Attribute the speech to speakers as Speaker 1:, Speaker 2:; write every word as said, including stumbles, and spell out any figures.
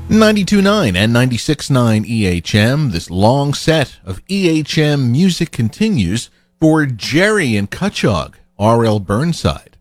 Speaker 1: ninety-two point nine and ninety-six point nine E H M. This long set of E H M music continues for Jerry and Cutchogue, R L Burnside.